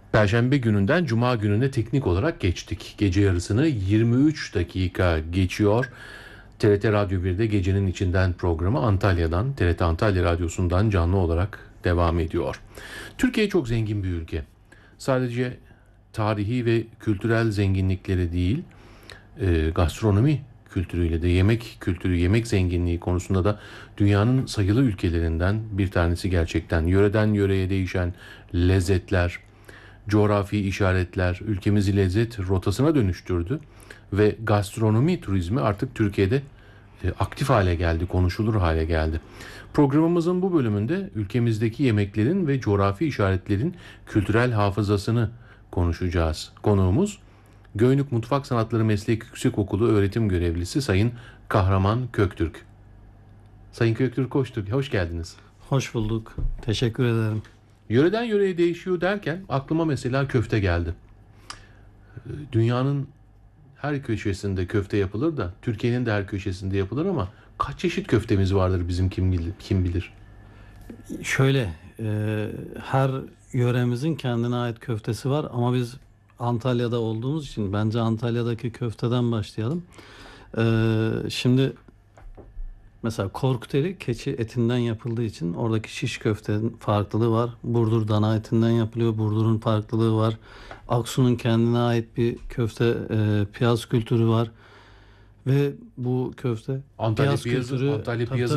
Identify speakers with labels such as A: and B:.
A: Perşembe gününden Cuma gününe teknik olarak geçtik. Gece yarısını 23 dakika geçiyor. TRT Radyo 1'de Gecenin İçinden programı Antalya'dan, TRT Antalya Radyosu'ndan canlı olarak devam ediyor. Türkiye çok zengin bir ülke. Sadece tarihi ve kültürel zenginlikleri değil, gastronomi kültürüyle de yemek kültürü, yemek zenginliği konusunda da dünyanın sayılı ülkelerinden bir tanesi gerçekten. Yöreden yöreye değişen lezzetler, coğrafi işaretler ülkemizi lezzet rotasına dönüştürdü ve gastronomi turizmi artık Türkiye'de aktif hale geldi, konuşulur hale geldi. Programımızın bu bölümünde ülkemizdeki yemeklerin ve coğrafi işaretlerin kültürel hafızasını konuşacağız. Konuğumuz Göynük Mutfak Sanatları Meslek Yüksekokulu öğretim görevlisi Sayın Kahraman Köktürk. Sayın Köktürk hoş geldiniz.
B: Hoş bulduk. Teşekkür ederim.
A: Yöreden yöreye değişiyor derken aklıma mesela köfte geldi. Dünyanın her köşesinde köfte yapılır da Türkiye'nin de her köşesinde yapılır ama kaç çeşit köftemiz vardır bizim kim bilir?
B: Şöyle, her yöremizin kendine ait köftesi var ama biz Antalya'da olduğumuz için bence Antalya'daki köfteden başlayalım. Şimdi mesela korkuteli keçi etinden yapıldığı için oradaki şiş köftenin farklılığı var. Burdur dana etinden yapılıyor. Burdur'un farklılığı var. Aksu'nun kendine ait bir köfte piyaz kültürü var. Ve bu köfte
A: Antalya
B: piyaz kültürü
A: Antalya
B: tabii,
A: piyazı